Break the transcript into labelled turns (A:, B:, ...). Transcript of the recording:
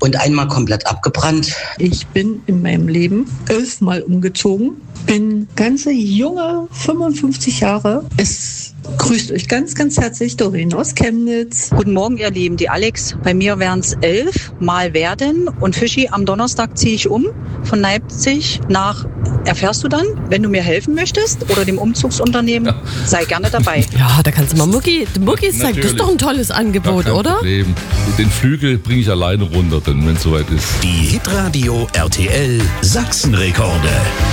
A: und einmal komplett abgebrannt.
B: Ich bin in meinem Leben 11 Mal umgezogen, bin ganze junge 55 Jahre. Es grüßt euch ganz, ganz herzlich Doreen aus Chemnitz.
C: Guten Morgen, ihr Lieben, die Alex. Bei mir wären es 11 Mal werden. Und Fischi, am Donnerstag ziehe ich um von Leipzig nach, erfährst du dann, wenn du mir helfen möchtest oder dem Umzugsunternehmen, sei gerne dabei.
D: Ja, da kannst du mal Mucki zeigen. Das ist doch ein tolles Angebot, oder?
E: Problem. Den Flügel bringe ich alleine runter, wenn es soweit ist.
F: Die Hitradio RTL Sachsenrekorde.